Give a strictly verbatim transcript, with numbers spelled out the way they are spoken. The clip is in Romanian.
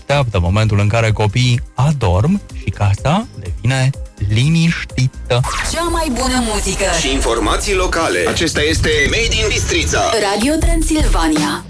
așteaptă momentul în care copiii adorm și casa devine liniștită. Cea mai bună muzică și informații locale. Acesta este Made in Bistrița. Radio Transilvania.